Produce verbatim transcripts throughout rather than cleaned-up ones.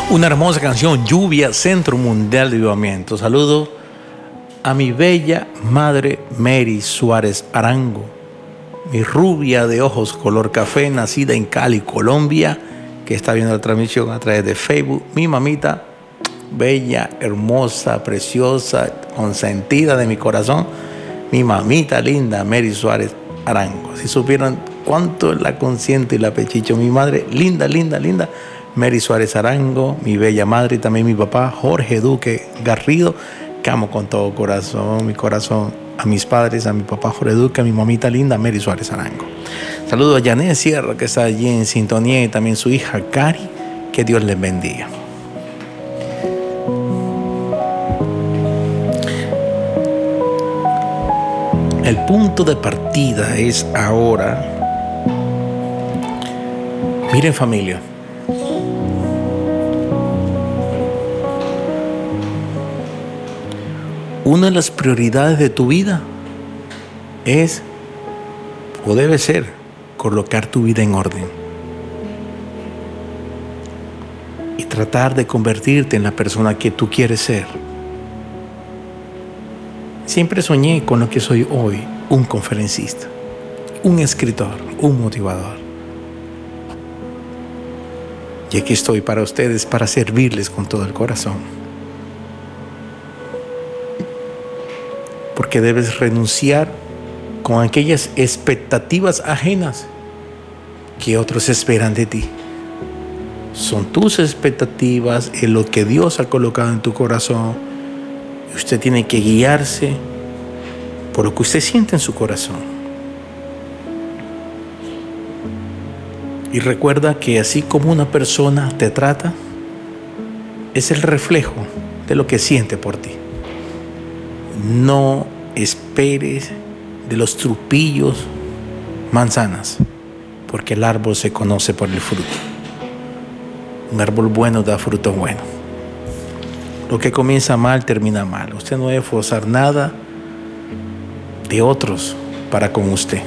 Una hermosa canción, Lluvia, Centro Mundial de Avivamiento. Saludo a mi bella madre Mary Suárez Arango, mi rubia de ojos color café, nacida en Cali, Colombia, que está viendo la transmisión a través de Facebook. Mi mamita, bella, hermosa, preciosa, consentida de mi corazón, mi mamita linda, Mary Suárez Arango. Si supieran cuánto la consiento y la pechicho, mi madre linda, linda, linda, Mary Suárez Arango, mi bella madre, y también mi papá Jorge Duque Garrido, que amo con todo corazón, mi corazón, a mis padres, a mi papá Jorge Duque, a mi mamita linda Mary Suárez Arango. Saludo a Janet Sierra, que está allí en sintonía, y también su hija Cari, que Dios les bendiga. El punto de partida es ahora. Miren, familia, una de las prioridades de tu vida es, o debe ser, colocar tu vida en orden y tratar de convertirte en la persona que tú quieres ser. Siempre soñé con lo que soy hoy, un conferencista, un escritor, un motivador. Y aquí estoy para ustedes, para servirles con todo el corazón. Porque debes renunciar con aquellas expectativas ajenas que otros esperan de ti. Son tus expectativas, es lo que Dios ha colocado en tu corazón. Y usted tiene que guiarse por lo que usted siente en su corazón. Y recuerda que así como una persona te trata, es el reflejo de lo que siente por ti. No esperes de los trupillos manzanas, porque el árbol se conoce por el fruto. Un árbol bueno da fruto bueno. Lo que comienza mal termina mal. Usted no debe forzar nada de otros para con usted.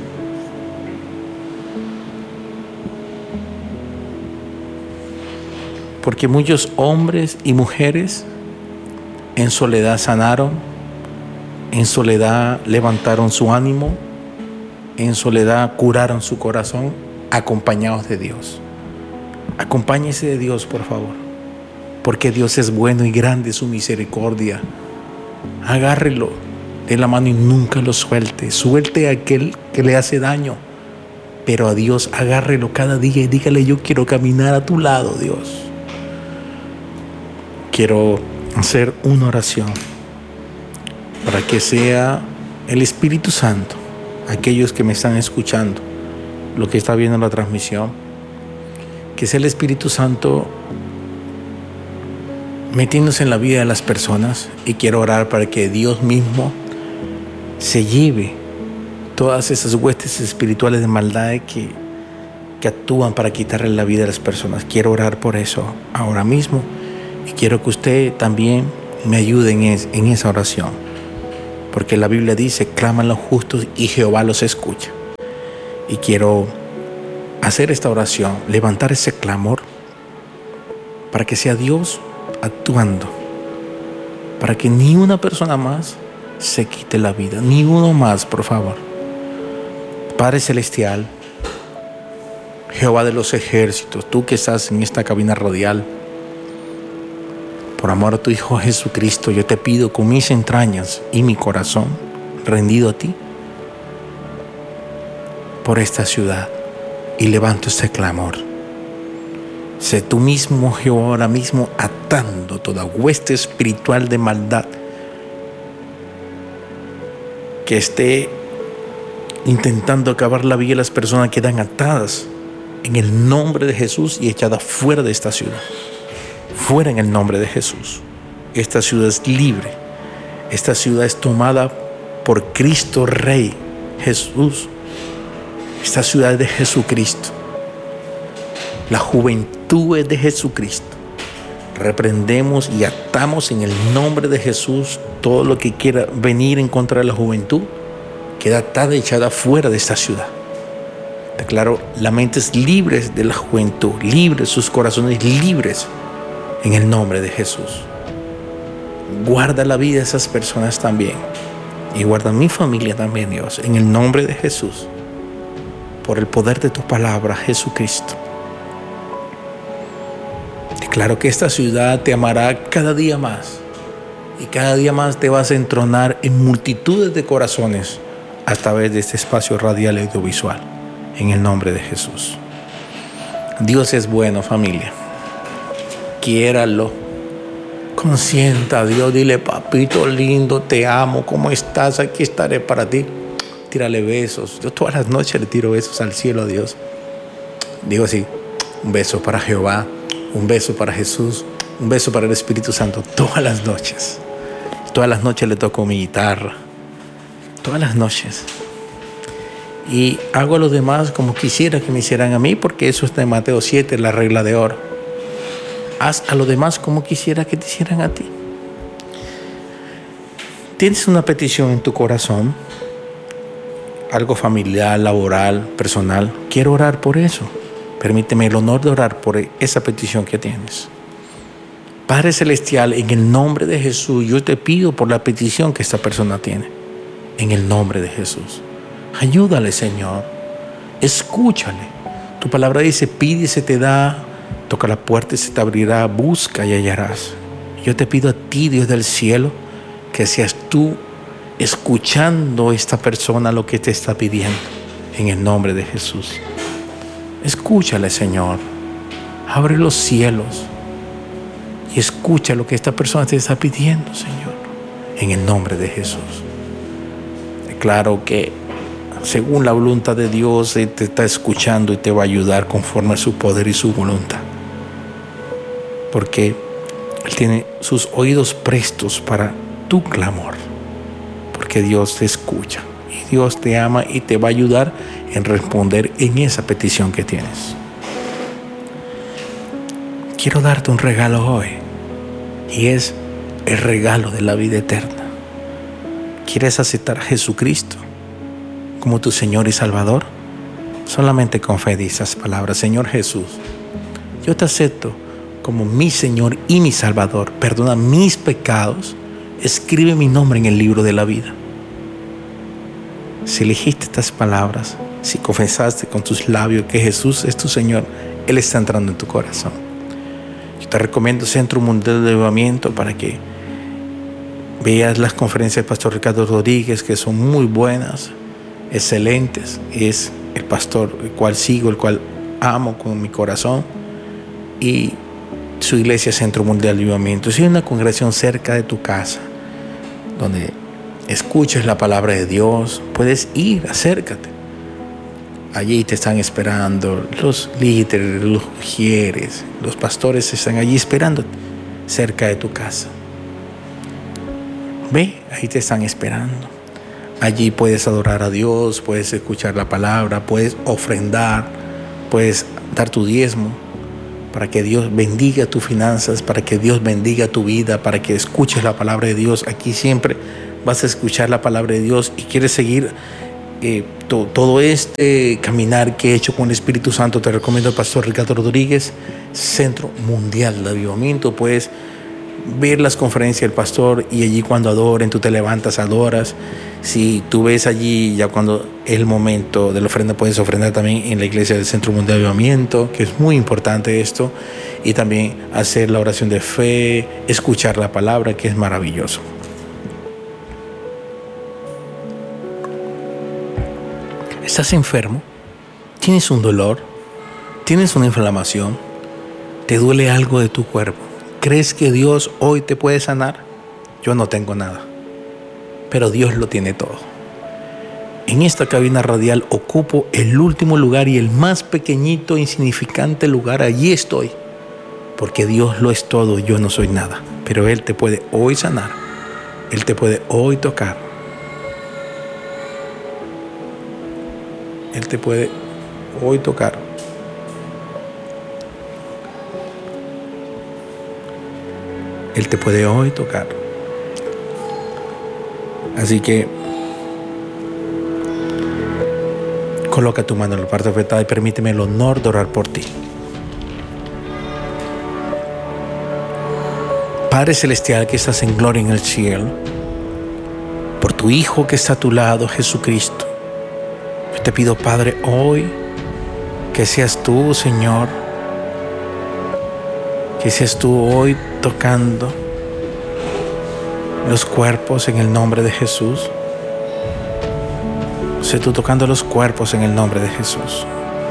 Porque muchos hombres y mujeres en soledad sanaron, en soledad levantaron su ánimo, en soledad curaron su corazón, acompañados de Dios. Acompáñese de Dios, por favor, porque Dios es bueno y grande su misericordia. Agárrelo de la mano y nunca lo suelte. Suelte a aquel que le hace daño, pero a Dios agárrelo cada día y dígale: yo quiero caminar a tu lado, Dios. Quiero hacer una oración para que sea el Espíritu Santo, aquellos que me están escuchando, lo que está viendo la transmisión, que sea el Espíritu Santo metiéndose en la vida de las personas. Y quiero orar para que Dios mismo se lleve todas esas huestes espirituales de maldad que, que actúan para quitarle la vida a las personas. Quiero orar por eso ahora mismo, y quiero que usted también me ayude en, es, en esa oración, porque la Biblia dice: claman los justos y Jehová los escucha. Y quiero hacer esta oración, levantar ese clamor para que sea Dios actuando, para que ni una persona más se quite la vida, ni uno más, por favor. Padre Celestial, Jehová de los ejércitos, tú que estás en esta cabina radial, por amor a tu Hijo Jesucristo, yo te pido con mis entrañas y mi corazón rendido a ti por esta ciudad, y levanto este clamor. Sé tú mismo, Jehová, ahora mismo atando toda hueste espiritual de maldad que esté intentando acabar la vida de las personas que quedan atadas, en el nombre de Jesús, y echadas fuera de esta ciudad. Fuera en el nombre de Jesús. Esta ciudad es libre. Esta ciudad es tomada por Cristo Rey Jesús. Esta ciudad es de Jesucristo. La juventud es de Jesucristo. Reprendemos y atamos en el nombre de Jesús todo lo que quiera venir en contra de la juventud. Queda atada y echada fuera de esta ciudad. Declaro las mentes libres de la juventud, libres, sus corazones libres en el nombre de Jesús. Guarda la vida de esas personas también. Y guarda mi familia también, Dios, en el nombre de Jesús. Por el poder de tu palabra, Jesucristo. Declaro que esta ciudad te amará cada día más. Y cada día más te vas a entronar en multitudes de corazones a través de este espacio radial y audiovisual. En el nombre de Jesús. Dios es bueno, familia. Quiéralo. Consienta a Dios. Dile, papito lindo, te amo. ¿Cómo estás? Aquí estaré para ti. Tírale besos. Yo todas las noches le tiro besos al cielo a Dios. Digo así, un beso para Jehová, un beso para Jesús, un beso para el Espíritu Santo. Todas las noches. Todas las noches le toco mi guitarra. Todas las noches. Y hago a los demás como quisiera que me hicieran a mí, porque eso está en Mateo siete, la regla de oro. Haz a los demás como quisiera que te hicieran a ti. ¿Tienes una petición en tu corazón? Algo familiar, laboral, personal. Quiero orar por eso. Permíteme el honor de orar por esa petición que tienes. Padre Celestial, en el nombre de Jesús, yo te pido por la petición que esta persona tiene. En el nombre de Jesús. Ayúdale, Señor. Escúchale. Tu palabra dice, pide y se te da, toca la puerta y se te abrirá, busca y hallarás. Yo te pido a ti, Dios del cielo, que seas tú escuchando a esta persona lo que te está pidiendo. En el nombre de Jesús. Escúchale, Señor. Abre los cielos y escucha lo que esta persona te está pidiendo, Señor. En el nombre de Jesús. Declaro que según la voluntad de Dios, Él te está escuchando y te va a ayudar conforme a su poder y su voluntad. Porque Él tiene sus oídos prestos para tu clamor. Porque Dios te escucha. Y Dios te ama y te va a ayudar en responder en esa petición que tienes. Quiero darte un regalo hoy. Y es el regalo de la vida eterna. ¿Quieres aceptar a Jesucristo como tu Señor y Salvador? Solamente con fe di esas palabras. Señor Jesús, yo te acepto como mi Señor y mi Salvador. Perdona mis pecados. Escribe mi nombre en el libro de la vida. Si elegiste estas palabras, si confesaste con tus labios que Jesús es tu Señor, Él está entrando en tu corazón. Yo te recomiendo Centro Mundial de Avivamiento para que veas las conferencias del pastor Ricardo Rodríguez, que son muy buenas, excelentes. Es el pastor el cual sigo, el cual amo con mi corazón. Y su iglesia Centro Mundial de Avivamiento. Si hay una congregación cerca de tu casa, donde escuches la palabra de Dios, puedes ir, acércate. Allí te están esperando los líderes, los ujieres, los pastores están allí esperándote, cerca de tu casa. Ve, ahí te están esperando. Allí puedes adorar a Dios, puedes escuchar la palabra, puedes ofrendar, puedes dar tu diezmo para que Dios bendiga tus finanzas, para que Dios bendiga tu vida, para que escuches la palabra de Dios. Aquí siempre vas a escuchar la palabra de Dios y quieres seguir eh, to, todo este caminar que he hecho con el Espíritu Santo. Te recomiendo al pastor Ricardo Rodríguez, Centro Mundial de Avivamiento. Puedes ver las conferencias del pastor y allí cuando adoren, tú te levantas, adoras. Si tú ves allí, ya cuando es el momento de la ofrenda, puedes ofrendar también en la iglesia del Centro Mundial de Avivamiento, que es muy importante esto. Y también hacer la oración de fe, escuchar la palabra, que es maravilloso. ¿Estás enfermo? ¿Tienes un dolor? ¿Tienes una inflamación? ¿Te duele algo de tu cuerpo? ¿Crees que Dios hoy te puede sanar? Yo no tengo nada, pero Dios lo tiene todo. En esta cabina radial ocupo el último lugar y el más pequeñito, insignificante lugar. Allí estoy, porque Dios lo es todo, yo no soy nada. Pero Él te puede hoy sanar, Él te puede hoy tocar. Él te puede hoy tocar. Él te puede hoy tocar. Así que coloca tu mano en la parte apretada y permíteme el honor de orar por ti. Padre Celestial que estás en gloria en el cielo, por tu Hijo que está a tu lado, Jesucristo, yo te pido, Padre, hoy que seas tú, Señor, que seas tú hoy tocando los cuerpos en el nombre de Jesús. Sé tú tocando los cuerpos en el nombre de Jesús.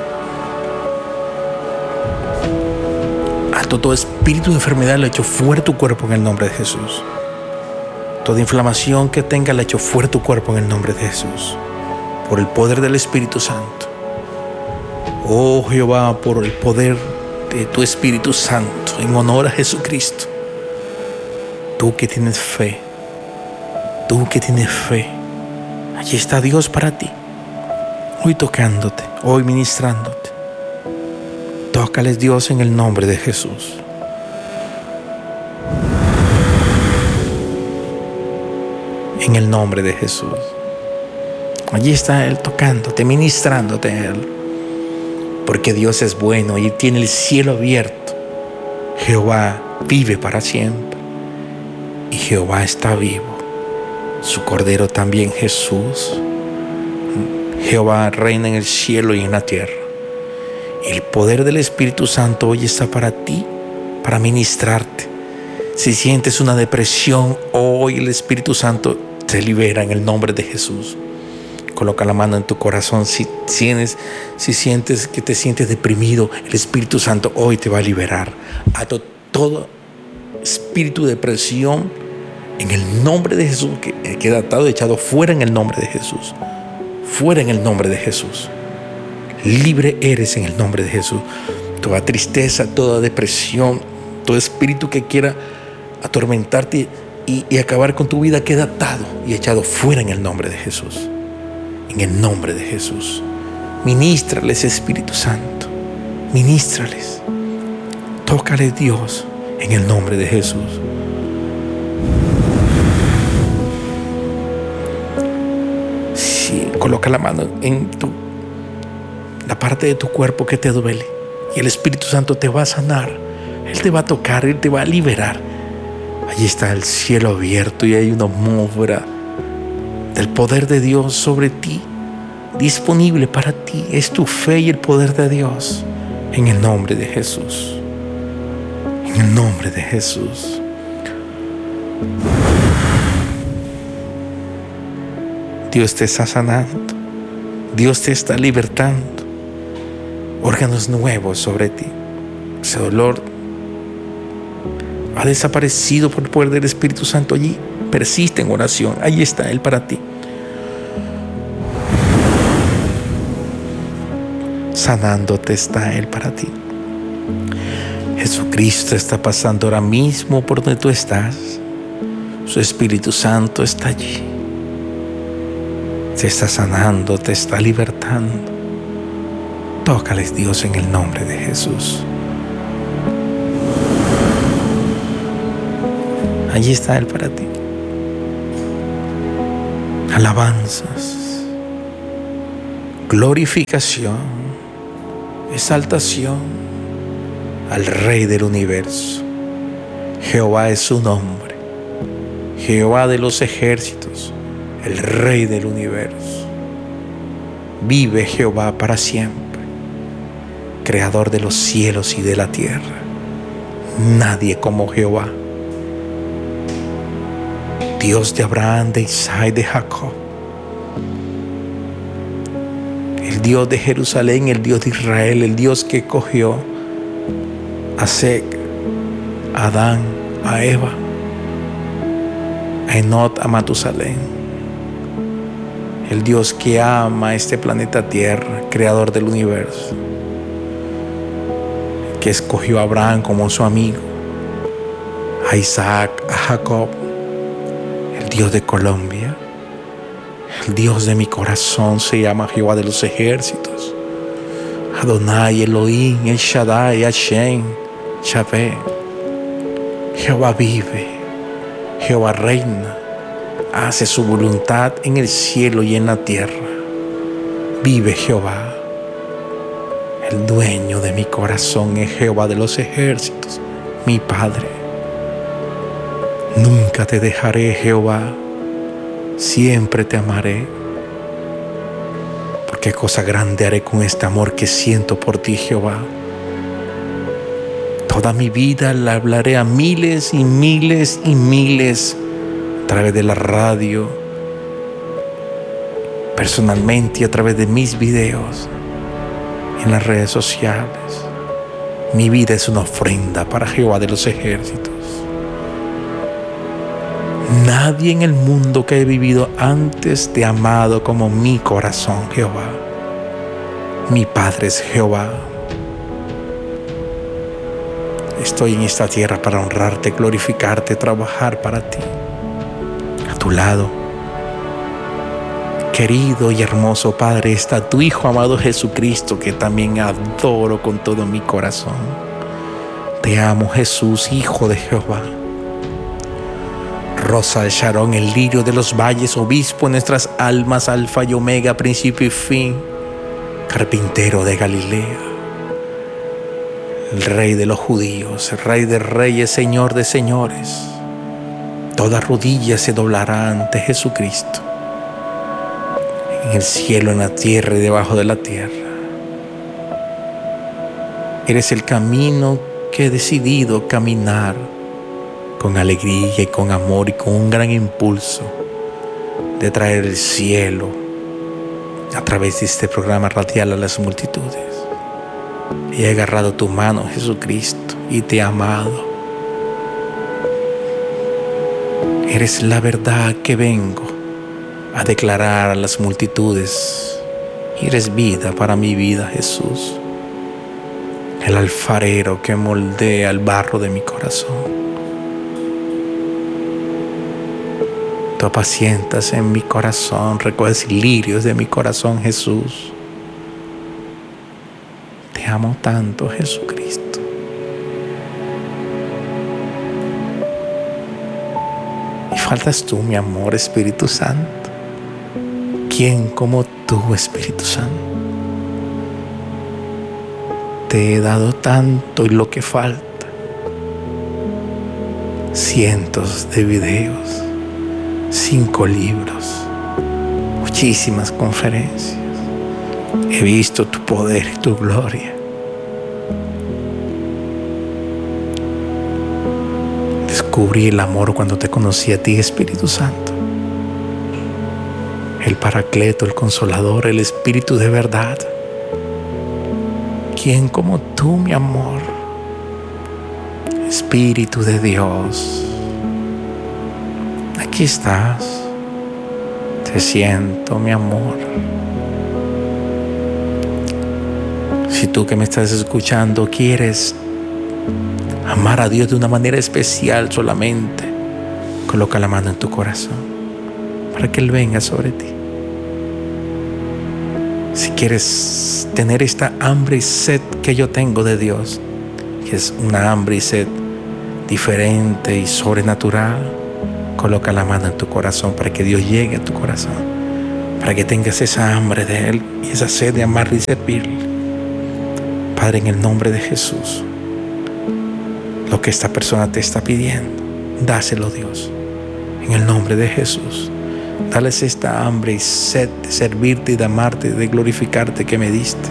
Ato todo espíritu de enfermedad, le echo fuera tu cuerpo en el nombre de Jesús. Toda inflamación que tenga, le echo fuera tu cuerpo en el nombre de Jesús. Por el poder del Espíritu Santo. Oh Jehová, por el poder de tu Espíritu Santo, en honor a Jesucristo. Tú que tienes fe, tú que tienes fe, allí está Dios para ti. Hoy tocándote, hoy ministrándote. Tócales, Dios, en el nombre de Jesús. En el nombre de Jesús. Allí está Él tocándote, ministrándote a Él. Porque Dios es bueno y tiene el cielo abierto. Jehová vive para siempre. Y Jehová está vivo. Su Cordero también, Jesús. Jehová reina en el cielo y en la tierra. El poder del Espíritu Santo hoy está para ti, para ministrarte. Si sientes una depresión, hoy el Espíritu Santo te libera en el nombre de Jesús. Coloca la mano en tu corazón. Si tienes, si sientes que te sientes deprimido, el Espíritu Santo hoy te va a liberar. Ato todo espíritu de depresión en el nombre de Jesús, que queda atado y echado fuera en el nombre de Jesús. Fuera en el nombre de Jesús. Libre eres en el nombre de Jesús. Toda tristeza, toda depresión, todo espíritu que quiera atormentarte y, y acabar con tu vida queda atado y echado fuera en el nombre de Jesús. En el nombre de Jesús. Ministrales, Espíritu Santo. Ministrales. Tócales, Dios, en el nombre de Jesús. Sí, coloca la mano en tu, la parte de tu cuerpo que te duele y el Espíritu Santo te va a sanar. Él te va a tocar, Él te va a liberar. Allí está el cielo abierto y hay una atmósfera del poder de Dios sobre ti, disponible para ti. Es tu fe y el poder de Dios. En el nombre de Jesús. En el nombre de Jesús. Dios te está sanando. Dios te está libertando. Órganos nuevos sobre ti. Ese dolor ha desaparecido por el poder del Espíritu Santo. Allí persiste en oración. Allí está Él para ti. Sanándote está Él para ti. Jesucristo está pasando ahora mismo por donde tú estás. Su Espíritu Santo está allí. Te está sanando, te está libertando. Tócales, Dios, en el nombre de Jesús. Allí está Él para ti. Alabanzas, glorificación, exaltación al Rey del universo. Jehová es su nombre. Jehová de los ejércitos, el Rey del universo. Vive Jehová para siempre, Creador de los cielos y de la tierra. Nadie como Jehová. Dios de Abraham, de Isaac y de Jacob. El Dios de Jerusalén, el Dios de Israel, el Dios que cogió a Sec, a Adán, a Eva, a Enot, a Matusalén. El Dios que ama este planeta Tierra, creador del universo, que escogió a Abraham como su amigo, a Isaac, a Jacob. El Dios de Colombia, el Dios de mi corazón se llama Jehová de los ejércitos. Adonai, Elohim, El Shaddai, Hashem, Yahvé. Jehová vive, Jehová reina, hace su voluntad en el cielo y en la tierra. Vive Jehová. El dueño de mi corazón es Jehová de los ejércitos, mi Padre. Nunca te dejaré, Jehová, siempre te amaré, porque cosa grande haré con este amor que siento por ti, Jehová. Toda mi vida la hablaré a miles y miles y miles a través de la radio, personalmente y a través de mis videos en las redes sociales. Mi vida es una ofrenda para Jehová de los ejércitos. Nadie en el mundo que he vivido antes te ha amado como mi corazón, Jehová. Mi Padre es Jehová. Estoy en esta tierra para honrarte, glorificarte, trabajar para ti. A tu lado, querido y hermoso Padre, está tu Hijo amado Jesucristo, que también adoro con todo mi corazón. Te amo, Jesús, Hijo de Jehová. Rosa de Sharon, el lirio de los valles, obispo de nuestras almas, alfa y omega, principio y fin, carpintero de Galilea, el rey de los judíos, el rey de reyes, señor de señores. Toda rodilla se doblará ante Jesucristo, en el cielo, en la tierra y debajo de la tierra. Eres el camino que he decidido caminar con alegría y con amor y con un gran impulso de traer el cielo a través de este programa radial a las multitudes. He agarrado tu mano, Jesucristo, y te he amado. Eres la verdad que vengo a declarar a las multitudes. Eres vida para mi vida, Jesús. El alfarero que moldea el barro de mi corazón. Tú apacientas en mi corazón, recoges lirios de mi corazón, Jesús. Te amo tanto, Jesucristo. Y faltas tú, mi amor, Espíritu Santo. ¿Quién como tú, Espíritu Santo? Te he dado tanto y lo que falta. Cientos de videos. Cinco libros, muchísimas conferencias. He visto tu poder y tu gloria. Descubrí el amor cuando te conocí a ti, Espíritu Santo. El Paracleto, el Consolador, el Espíritu de verdad. ¿Quién como tú, mi amor? Espíritu de Dios. Aquí estás, te siento, mi amor. Si tú que me estás escuchando quieres amar a Dios de una manera especial solamente, coloca la mano en tu corazón para que Él venga sobre ti. Si quieres tener esta hambre y sed que yo tengo de Dios, que es una hambre y sed diferente y sobrenatural, coloca la mano en tu corazón para que Dios llegue a tu corazón, para que tengas esa hambre de Él y esa sed de amarle y servirle. Padre, en el nombre de Jesús, lo que esta persona te está pidiendo, dáselo, Dios. En el nombre de Jesús, dales esta hambre y sed de servirte y de amarte, de glorificarte que me diste.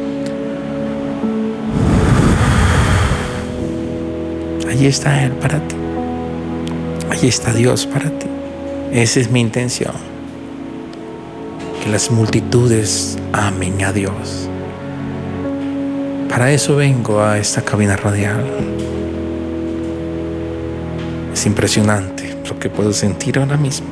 Allí está Él para ti. Allí está Dios para ti. Esa es mi intención. Que las multitudes amen a Dios. Para eso vengo a esta cabina radial. Es impresionante lo que puedo sentir ahora mismo.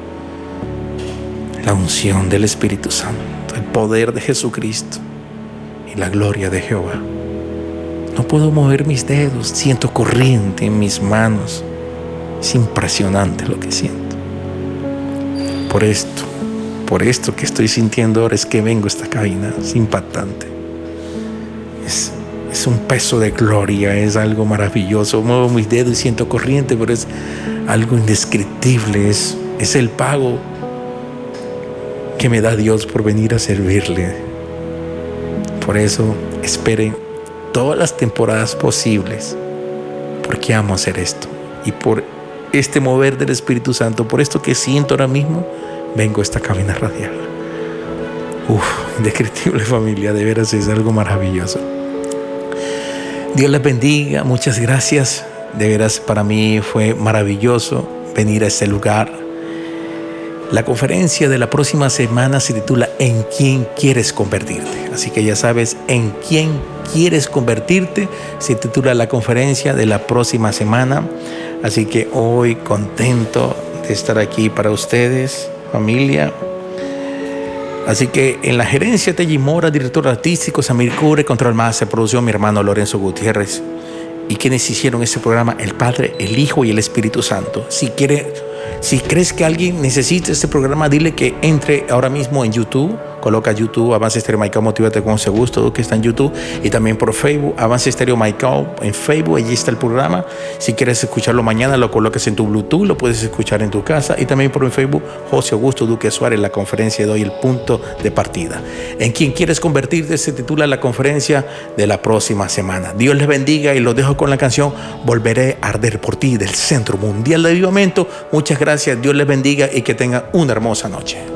La unción del Espíritu Santo, el poder de Jesucristo y la gloria de Jehová. No puedo mover mis dedos, siento corriente en mis manos. Es impresionante lo que siento. Por esto, por esto que estoy sintiendo ahora es que vengo a esta cabina. Es impactante. Es, es un peso de gloria, es algo maravilloso. Muevo mis dedos y siento corriente, pero es algo indescriptible. Es, es el pago que me da Dios por venir a servirle. Por eso esperen todas las temporadas posibles, porque amo hacer esto y por este mover del Espíritu Santo, por esto que siento ahora mismo, vengo a esta cabina radial. Uf, indescriptible, familia, de veras es algo maravilloso. Dios les bendiga, muchas gracias. De veras para mí fue maravilloso venir a este lugar. La conferencia de la próxima semana se titula ¿En quién quieres convertirte? Así que ya sabes, ¿en quién quieres convertirte? Se titula la conferencia de la próxima semana. Así que hoy contento de estar aquí para ustedes, familia. Así que en la gerencia Telly Mora, director artístico Samir Cubre, control máster, producción mi hermano Lorenzo Gutiérrez. ¿Y quienes hicieron este programa? El Padre, el Hijo y el Espíritu Santo. Si quiere, si crees que alguien necesita este programa, dile que entre ahora mismo en YouTube. Coloca YouTube, Avance Estéreo Maicao, Motívate con ese gusto, que está en YouTube. Y también por Facebook, Avance Estéreo Maicao, en Facebook, allí está el programa. Si quieres escucharlo mañana, lo colocas en tu Bluetooth, lo puedes escuchar en tu casa. Y también por Facebook, José Augusto Duque Suárez, la conferencia de hoy, el punto de partida. ¿En quién quieres convertirte? Se titula la conferencia de la próxima semana. Dios les bendiga y los dejo con la canción Volveré a arder por ti, del Centro Mundial de Avivamiento. Muchas gracias, Dios les bendiga y que tengan una hermosa noche.